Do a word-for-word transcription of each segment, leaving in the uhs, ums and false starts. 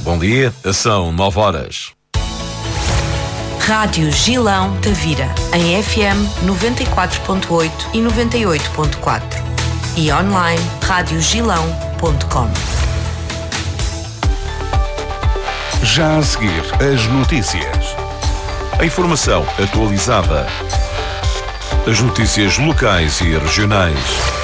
Bom dia, são nove horas. Rádio Gilão Tavira, em F M noventa e quatro ponto oito e noventa e oito ponto quatro e online rádio gilão ponto com. Já a seguir, as notícias. A informação atualizada. As notícias locais e regionais.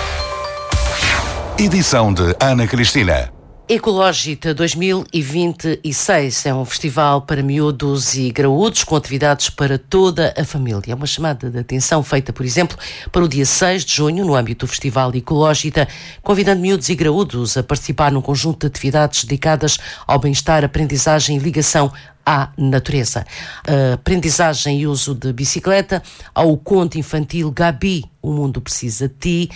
Edição de Ana Cristina. Ecológita dois mil e vinte e seis é um festival para miúdos e graúdos com atividades para toda a família. É uma chamada de atenção feita, por exemplo, para o dia seis de junho, no âmbito do Festival Ecológita, convidando miúdos e graúdos a participar num conjunto de atividades dedicadas ao bem-estar, aprendizagem e ligação à natureza. A aprendizagem e uso de bicicleta, ao conto infantil Gabi, O Mundo Precisa de Ti,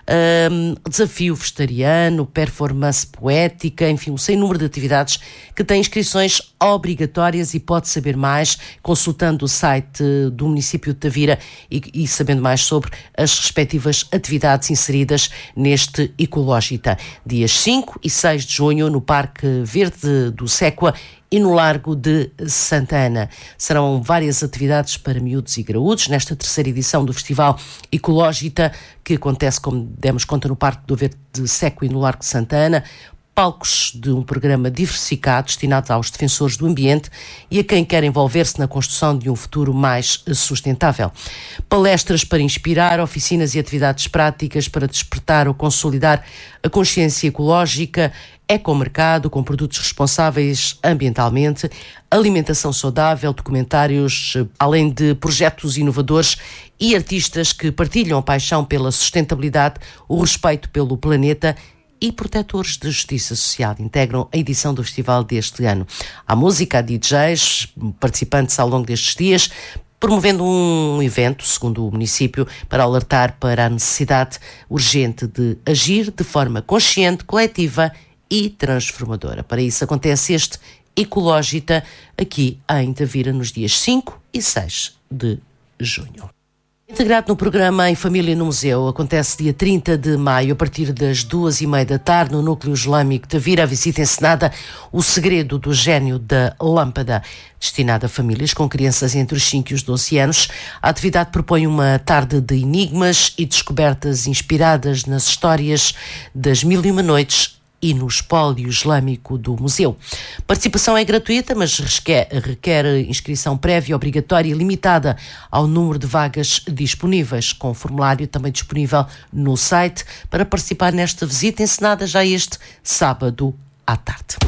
um, desafio vegetariano, performance poética, enfim, um sem número de atividades que têm inscrições obrigatórias e pode saber mais consultando o site do município de Tavira e, e sabendo mais sobre as respectivas atividades inseridas neste Ecológita. Dias cinco e seis de junho no Parque Verde do Séqua e no Largo de Santa Ana. Serão várias atividades para miúdos e graúdos nesta terceira edição do Festival Ecológita, que acontece, como demos conta, no Parque do Verde de Séqua e no Largo de Santa Ana. Palcos de um programa diversificado destinado aos defensores do ambiente e a quem quer envolver-se na construção de um futuro mais sustentável. Palestras para inspirar, oficinas e atividades práticas para despertar ou consolidar a consciência ecológica, ecomercado com produtos responsáveis ambientalmente, alimentação saudável, documentários, além de projetos inovadores e artistas que partilham a paixão pela sustentabilidade, o respeito pelo planeta e protetores de justiça social integram a edição do festival deste ano. Há música, há D Js, participantes ao longo destes dias, promovendo um evento, segundo o município, para alertar para a necessidade urgente de agir de forma consciente, coletiva e transformadora. Para isso acontece este Ecológita aqui em Tavira nos dias cinco e seis de junho. Integrado no programa Em Família no Museu, acontece dia trinta de maio, a partir das duas e meia da tarde, no Núcleo Islâmico de Tavira, a visita encenada O Segredo do Gênio da Lâmpada. Destinada a famílias com crianças entre os cinco e os doze anos, a atividade propõe uma tarde de enigmas e descobertas inspiradas nas histórias das Mil e Uma Noites e no espólio islâmico do museu. Participação é gratuita, mas requer, requer inscrição prévia, obrigatória e limitada ao número de vagas disponíveis, com formulário também disponível no site para participar nesta visita encenada já este sábado à tarde.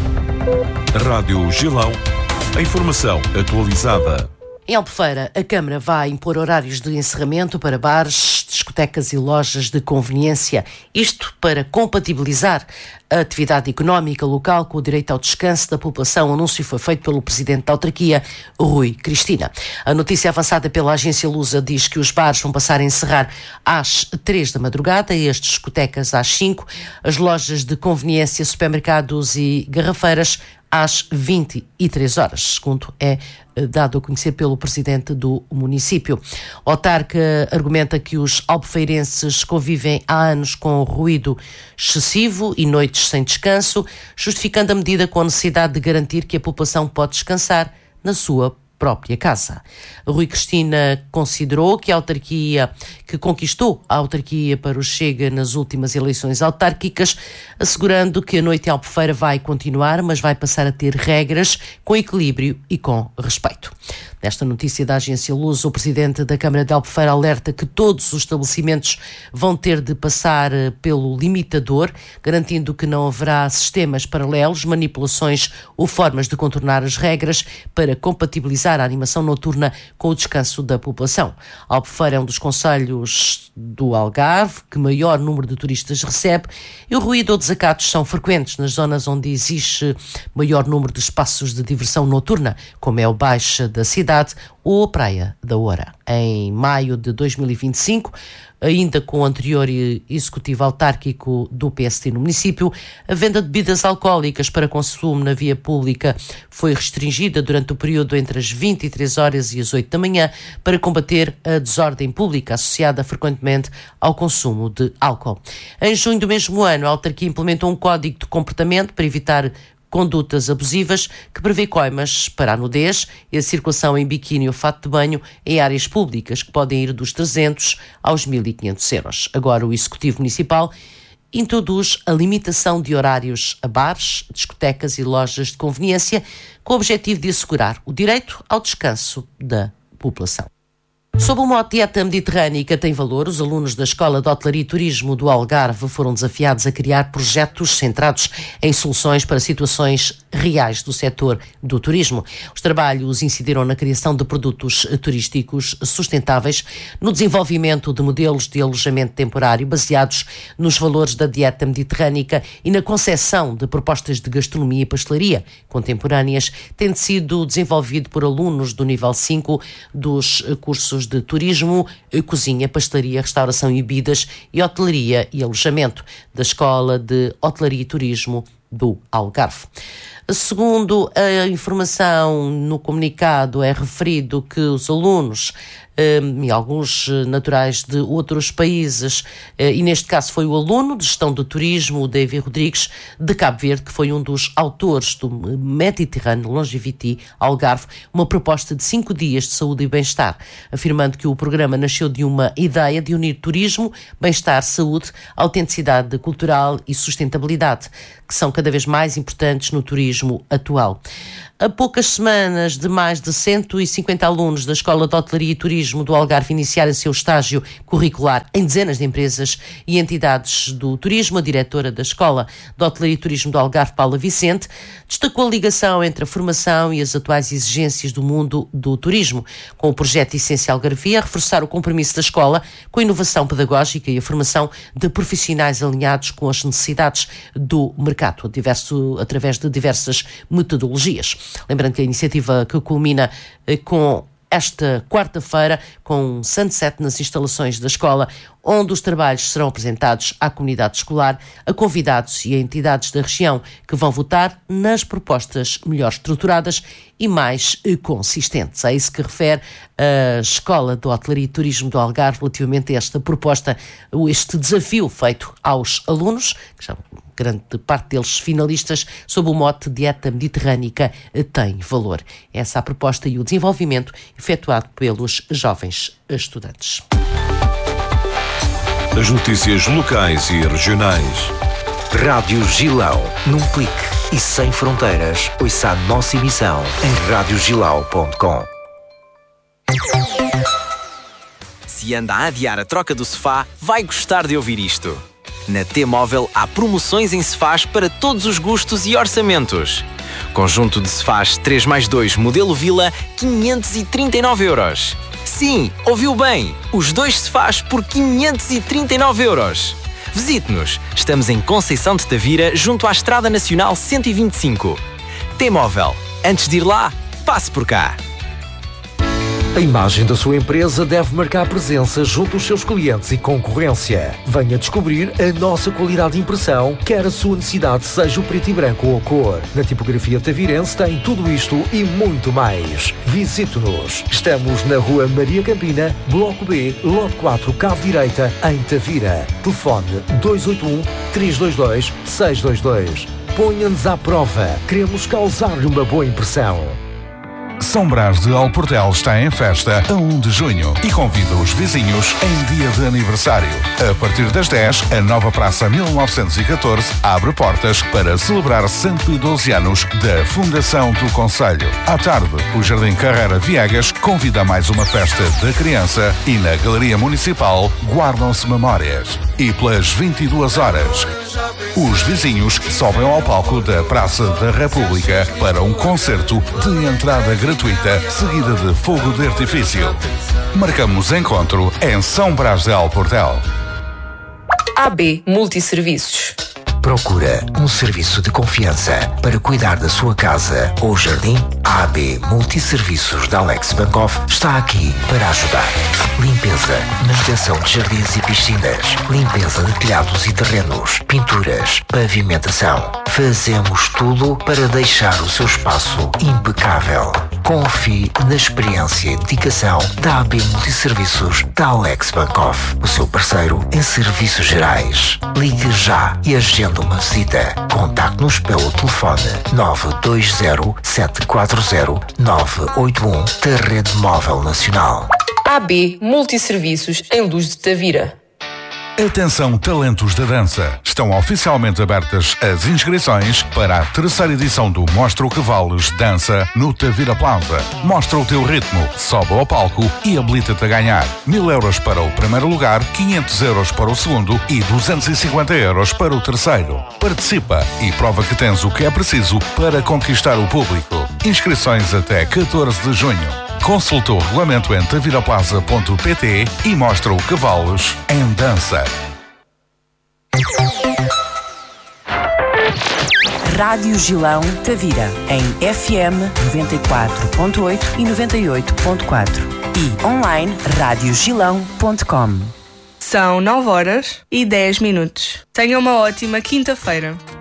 Rádio Gilão, a informação atualizada. Em Albufeira, a Câmara vai impor horários de encerramento para bares, discotecas e lojas de conveniência. Isto para compatibilizar a atividade económica local com o direito ao descanso da população. O anúncio foi feito pelo Presidente da Autarquia, Rui Cristina. A notícia avançada pela agência Lusa diz que os bares vão passar a encerrar às três da madrugada e as discotecas às cinco, as lojas de conveniência, supermercados e garrafeiras às vinte e três horas, segundo é dado a conhecer pelo presidente do município. O autarca argumenta que os albufeirenses convivem há anos com ruído excessivo e noites sem descanso, justificando a medida com a necessidade de garantir que a população pode descansar na sua própria casa. Rui Cristina considerou que a autarquia, que conquistou a autarquia para o Chega nas últimas eleições autárquicas, assegurando que a noite em Albufeira vai continuar, mas vai passar a ter regras com equilíbrio e com respeito. Nesta notícia da agência Luz, o presidente da Câmara de Albufeira alerta que todos os estabelecimentos vão ter de passar pelo limitador, garantindo que não haverá sistemas paralelos, manipulações ou formas de contornar as regras para compatibilizar a animação noturna com o descanso da população. Albufeira é um dos concelhos do Algarve que maior número de turistas recebe e o ruído ou desacatos são frequentes nas zonas onde existe maior número de espaços de diversão noturna, como é o Baixa da cidade ou a Praia da Oura. Em maio de dois mil e vinte e cinco, ainda com o anterior executivo autárquico do P S T no município, a venda de bebidas alcoólicas para consumo na via pública foi restringida durante o período entre as vinte e três horas e as oito da manhã para combater a desordem pública associada frequentemente ao consumo de álcool. Em junho do mesmo ano, a autarquia implementou um código de comportamento para evitar condutas abusivas, que prevê coimas para a nudez e a circulação em biquíni ou fato de banho em áreas públicas, que podem ir dos trezentos aos mil e quinhentos euros. Agora, o Executivo Municipal introduz a limitação de horários a bares, discotecas e lojas de conveniência, com o objetivo de assegurar o direito ao descanso da população. Sob o mote Dieta Mediterrânica tem valor, os alunos da Escola de Hotelaria e Turismo do Algarve foram desafiados a criar projetos centrados em soluções para situações reais do setor do turismo. Os trabalhos incidiram na criação de produtos turísticos sustentáveis, no desenvolvimento de modelos de alojamento temporário baseados nos valores da dieta mediterrânica e na concepção de propostas de gastronomia e pastelaria contemporâneas, tendo sido desenvolvido por alunos do nível cinco dos cursos de turismo, cozinha, pastelaria, restauração e bebidas e hotelaria e alojamento da Escola de Hotelaria e Turismo do Algarve. Segundo a informação no comunicado, é referido que os alunos um, e alguns naturais de outros países, uh, e neste caso foi o aluno de Gestão do Turismo, o David Rodrigues, de Cabo Verde, que foi um dos autores do Mediterrâneo Longevity Algarve, uma proposta de cinco dias de saúde e bem-estar, afirmando que o programa nasceu de uma ideia de unir turismo, bem-estar, saúde, autenticidade cultural e sustentabilidade, que são cada vez mais importantes no turismo atual. A poucas semanas de mais de cento e cinquenta alunos da Escola de Hotelaria e Turismo do Algarve iniciarem seu estágio curricular em dezenas de empresas e entidades do turismo, a diretora da Escola de Hotelaria e Turismo do Algarve, Paula Vicente, destacou a ligação entre a formação e as atuais exigências do mundo do turismo, com o projeto Essência Algarvia, a reforçar o compromisso da escola com a inovação pedagógica e a formação de profissionais alinhados com as necessidades do mercado, diverso, através de diversas metodologias. Lembrando que a iniciativa que culmina eh, com esta quarta-feira, com um sunset nas instalações da escola, onde os trabalhos serão apresentados à comunidade escolar, a convidados e a entidades da região que vão votar nas propostas melhor estruturadas e mais eh, consistentes. É isso que refere a Escola de Hotelaria e Turismo do Algarve relativamente a esta proposta, este desafio feito aos alunos, que já grande parte deles finalistas, sob o mote Dieta Mediterrânica tem valor. Essa é a proposta e o desenvolvimento efetuado pelos jovens estudantes. As notícias locais e regionais. Rádio Gilão, num clique e sem fronteiras. Ouça a nossa emissão em rádio gilau ponto com. Se anda a adiar a troca do sofá, vai gostar de ouvir isto. Na T-Móvel há promoções em sofás para todos os gostos e orçamentos. Conjunto de sofás três mais dois modelo Vila, quinhentos e trinta e nove euros. Sim, ouviu bem! Os dois sofás por quinhentos e trinta e nove euros. Visite-nos. Estamos em Conceição de Tavira, junto à Estrada Nacional cento e vinte e cinco. T-Móvel. Antes de ir lá, passe por cá. A imagem da sua empresa deve marcar presença junto aos seus clientes e concorrência. Venha descobrir a nossa qualidade de impressão, quer a sua necessidade seja o preto e branco ou a cor. Na tipografia tavirense tem tudo isto e muito mais. Visite-nos. Estamos na Rua Maria Campina, Bloco B, Lote quatro, Cave Direita, em Tavira. Telefone dois oito um, três dois dois, seis dois dois. Ponha-nos à prova. Queremos causar-lhe uma boa impressão. São Brás de Alportel está em festa a um de junho e convida os vizinhos em dia de aniversário. A partir das dez, a nova Praça mil novecentos e catorze abre portas para celebrar cento e doze anos da fundação do concelho. À tarde, o Jardim Carreira Viegas convida a mais uma festa da criança e na Galeria Municipal guardam-se memórias. E pelas vinte e duas horas, os vizinhos sobem ao palco da Praça da República para um concerto de entrada gratuita, seguida de fogo de artifício. Marcamos encontro em São Brás de Alportel. A B Multisserviços. Procura um serviço de confiança para cuidar da sua casa ou jardim? A AB Multisserviços da Alex Bankoff está aqui para ajudar. Limpeza, manutenção de jardins e piscinas, limpeza de telhados e terrenos, pinturas, pavimentação. Fazemos tudo para deixar o seu espaço impecável. Confie na experiência e dedicação da A B Multisserviços da Alex Bankoff, o seu parceiro em serviços gerais. Ligue já e agende uma visita. Contacte-nos pelo telefone nove dois zero sete quatro zero nove oito um da Rede Móvel Nacional. A B Multisserviços em Luz de Tavira. Atenção, talentos da dança! Estão oficialmente abertas as inscrições para a terceira edição do Mostra o Cavalos Dança no Tavira Plaza. Mostra o teu ritmo, sobe ao palco e habilita-te a ganhar. Mil euros para o primeiro lugar, quinhentos euros para o segundo e duzentos e cinquenta euros para o terceiro. Participa e prova que tens o que é preciso para conquistar o público. Inscrições até catorze de junho. Consulta o regulamento em taviraplaza ponto pt e mostra o Cavalos em dança. Rádio Gilão Tavira, em F M noventa e quatro ponto oito e noventa e oito ponto quatro e online rádio gilão ponto com. São nove horas e dez minutos. Tenha uma ótima quinta-feira.